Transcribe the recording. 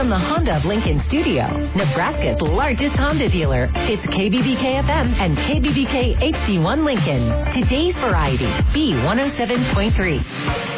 From the Honda of Lincoln studio, Nebraska's largest Honda dealer, it's KBBK FM and KBBK HD1 Lincoln. Today's variety, B107.3.